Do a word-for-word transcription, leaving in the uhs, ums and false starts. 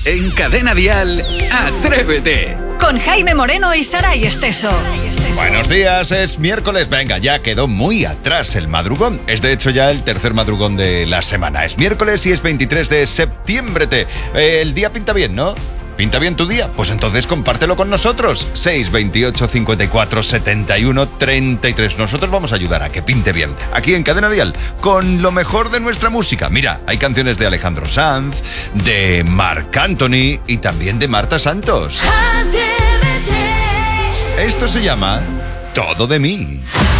En Cadena Dial, Atrévete. Con Jaime Moreno y Saray Esteso. Buenos días, es miércoles. Venga, ya quedó muy atrás el madrugón. Es de hecho ya el tercer madrugón de la semana. Es miércoles y es veintitrés de septiembre. Eh, el día pinta bien, ¿no? ¿Pinta bien tu día? Pues entonces compártelo con nosotros. seis veintiocho, cincuenta y cuatro, setenta y uno, treinta y tres. Nosotros vamos a ayudar a que pinte bien. Aquí en Cadena Dial, con lo mejor de nuestra música. Mira, hay canciones de Alejandro Sanz, de Marc Anthony y también de Marta Santos. Esto se llama Todo de mí.